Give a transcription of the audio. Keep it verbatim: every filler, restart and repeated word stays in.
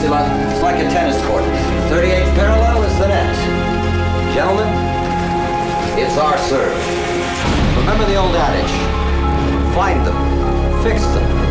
Peninsula is like a tennis court. thirty-eight parallel is the net. Gentlemen, it's our serve. Remember the old adage. Find them, fix them,